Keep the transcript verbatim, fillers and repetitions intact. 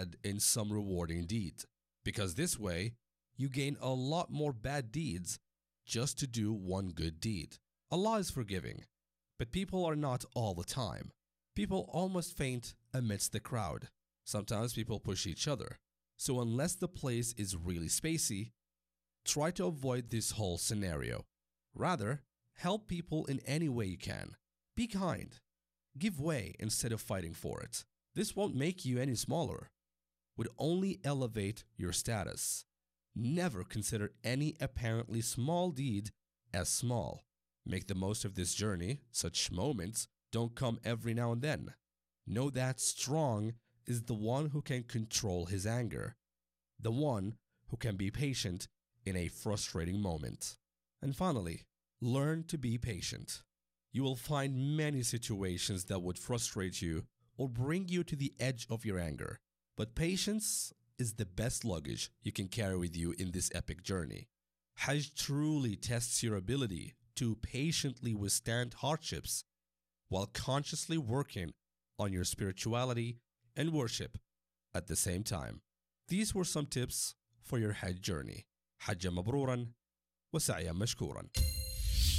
bad in some rewarding deed, because this way you gain a lot more bad deeds just to do one good deed. Allah is forgiving, but people are not all the time. People almost faint amidst the crowd. Sometimes people push each other. So unless the place is really spacey, try to avoid this whole scenario. Rather, help people in any way you can. Be kind. Give way instead of fighting for it. This won't make you any smaller. Would only elevate your status. Never consider any apparently small deed as small. Make the most of this journey. Such moments don't come every now and then. Know that strong is the one who can control his anger, the one who can be patient in a frustrating moment. And finally, learn to be patient. You will find many situations that would frustrate you or bring you to the edge of your anger. But patience is the best luggage you can carry with you in this epic journey. Hajj truly tests your ability to patiently withstand hardships while consciously working on your spirituality and worship at the same time. These were some tips for your Hajj journey. Hajjan mabruran wa sa'yan mashkuran.